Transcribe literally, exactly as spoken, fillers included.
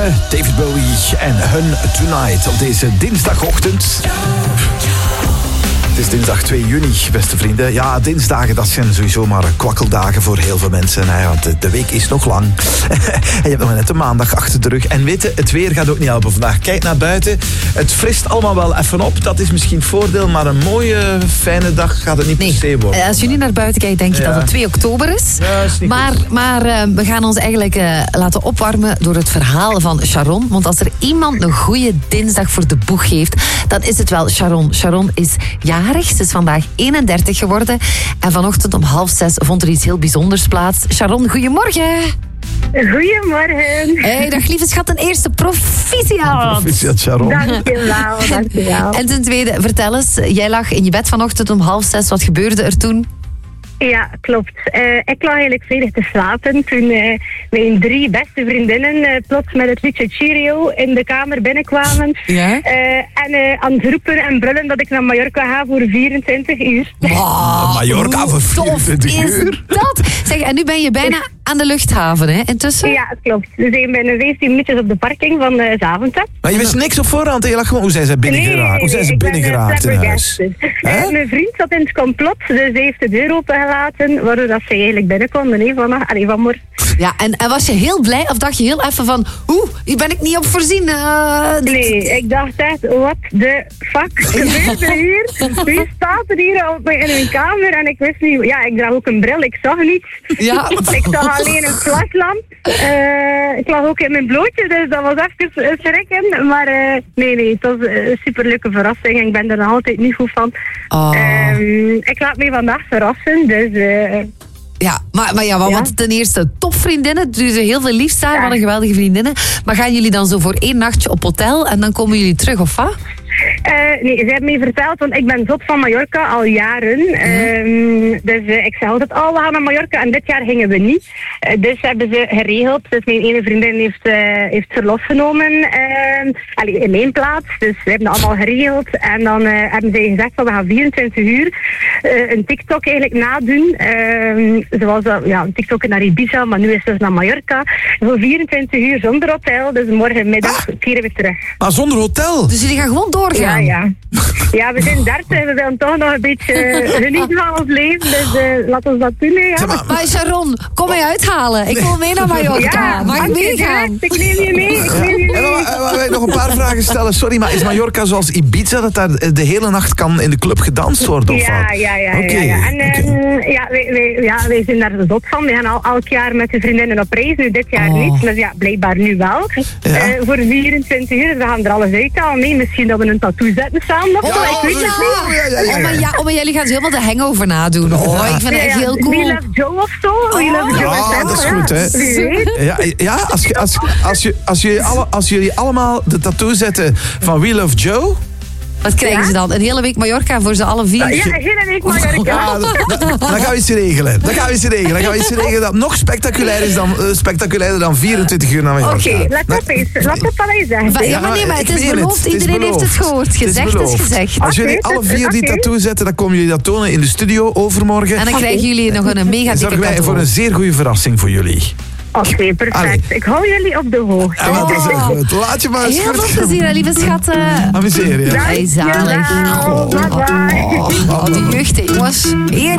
David Bowie en hun Tonight op deze dinsdagochtend. Het is dinsdag twee juni, beste vrienden. Ja, dinsdagen, dat zijn sowieso maar kwakkeldagen voor heel veel mensen. Nou ja, de, de week is nog lang. En je hebt nog maar net een maandag achter de rug. En weet je, het weer gaat ook niet helpen vandaag. Kijk naar buiten. Het frist allemaal wel even op. Dat is misschien het voordeel, maar een mooie, fijne dag gaat het niet nee. per se worden. Als je nu naar buiten kijkt, denk je ja. dat het twee oktober is. Ja, is niet maar maar uh, we gaan ons eigenlijk uh, laten opwarmen door het verhaal van Sharon. Want als er iemand een goede dinsdag voor de boeg heeft, dan is het wel Sharon. Sharon is jarig. Ze is vandaag eenendertig geworden. En vanochtend om half zes vond er iets heel bijzonders plaats. Sharon, goedemorgen. Goedemorgen. Hey, dag lieve schat. Ten eerste, proficiat. Proficiat, Sharon. Dankjewel, dankjewel. En ten tweede, vertel eens. Jij lag in je bed vanochtend om half zes. Wat gebeurde er toen? Ja, klopt. Uh, ik lag eigenlijk vredig te slapen toen uh, mijn drie beste vriendinnen uh, plots met het liedje Cheerio in de kamer binnenkwamen. Ja? Uh, en uh, aan het roepen en brullen dat ik naar Mallorca ga voor vierentwintig uur. Wow, Mallorca voor vierentwintig uur? Is dat? Zeg, en nu ben je bijna aan de luchthaven, hè, intussen? Ja, het klopt. We zijn bijna vijftien minuutjes op de parking van uh, Zaventem. Maar je wist niks op voorhand, hè? Je lag gewoon, hoe zijn ze binnengeraakt? Nee, Hoe zijn ze ik binnengeraakt ben, uh, in huis? Uh, mijn vriend zat in het complot, dus hij heeft de deur opengelaten, waardoor dat ze eigenlijk binnen konden, hè, van, allee, van morgen. Ja, en, en was je heel blij of dacht je heel even van, oeh, hier ben ik niet op voorzien? Uh, dit... Nee, ik dacht echt, what the fuck gebeurt er hier? Wie staat er hier op mijn, in mijn kamer? En ik wist niet, ja, ik draag ook een bril, ik zag niets. Ja. Ik zag alleen een flashlamp. Uh, ik lag ook in mijn blootje, dus dat was even uh, schrikken. Maar uh, nee, nee, het was een superleuke verrassing en ik ben er nog altijd niet goed van. Oh. Um, ik laat me vandaag verrassen, dus... Uh, Ja, maar, maar ja, want ja. ten eerste topvriendinnen, dus heel veel liefst daar, Ja. wat een geweldige vriendinnen. Maar gaan jullie dan zo voor één nachtje op hotel en dan komen jullie terug, of wat? Uh, nee, ze hebben mij verteld, want ik ben zot van Mallorca al jaren. Um, dus uh, ik zei altijd, oh, we gaan naar Mallorca en dit jaar gingen we niet. Uh, dus hebben ze geregeld. Dus mijn ene vriendin heeft, uh, heeft verlof genomen uh, allee, in mijn plaats. Dus we hebben dat allemaal geregeld. En dan uh, hebben ze gezegd, van, we gaan vierentwintig uur uh, een TikTok eigenlijk nadoen. Uh, zoals uh, ja, een TikTok naar Ibiza, maar nu is het dus naar Mallorca. Voor vierentwintig uur zonder hotel. Dus morgenmiddag keren we terug. Maar zonder hotel? Dus jullie gaan gewoon doorgaan? Ja, ja. Ja, we zijn dertig, we willen toch nog een beetje uh, genieten van ons leven, dus uh, laten we dat doen. Ja. Zeg maar, Maar Sharon, kom mij uithalen. Ik wil mee naar Mallorca. Ja, Mag ik oké, meegaan? Ik neem je mee, ik neem je En mee. we, we, we nog een paar vragen stellen. Sorry, maar is Mallorca zoals Ibiza, dat daar de hele nacht kan in de club gedanst worden? Of Ja, wat? ja, ja. Oké, ja, ja. En oké. uh, ja, wij, wij, ja, wij zijn daar de zot van. We gaan al elk jaar met de vriendinnen op reis. Nu dit jaar Oh. niet, maar ja, blijkbaar nu wel. Ja. Uh, voor vierentwintig uur, we gaan er alles uithalen. Nee, misschien dat we een tattoo zetten samen nog. Ja, wel, ik weet het niet. oh, ja, ja, ja. Oh, maar ja, oh, maar jullie gaan zo helemaal de hangover nadoen. Oh, ik vind het echt Ja, ja. heel We cool. Love Joe of zo. We Love Joe Ja, F M, dat is ja. goed, hè. Wie weet. Ja, ja als, je, als, als, je, als, jullie alle, als jullie allemaal de tattoo zetten van We Love Joe... Wat krijgen Ja? ze dan? Een hele week Mallorca voor ze alle vier? Ja, een hele week Mallorca. Ja, dan, dan- dan gaan we iets regelen. Dan gaan we iets regelen. Dan gaan we iets regelen dat nog spectaculair is dan, uh, spectaculairder dan vierentwintig uur naar Mallorca. Oké, let op eens. Let op wat hij zegt. Va- ja, maar nee, maar het ik is meen beloofd. Het is Iedereen heeft het beloofd. gehoord. Het is Gezegd is beloofd. gezegd. Als jullie Oké, alle vier die oké. tattoo zetten, dan komen jullie dat tonen in de studio overmorgen. En dan krijgen jullie nog een mega En dikke zorgen wij voor cadeau. een zeer goede verrassing voor jullie. Oké, perfect. Allee. Ik hou jullie op de hoogte. En wat is het goed. Laat je maar eens Heel goed veel plezier, hè, lieve schatten. amuseren. Ja. Hey, zalig. Dankjewel. Bye bye. Oh, die jeugd, hè, jongens. Heerlijk.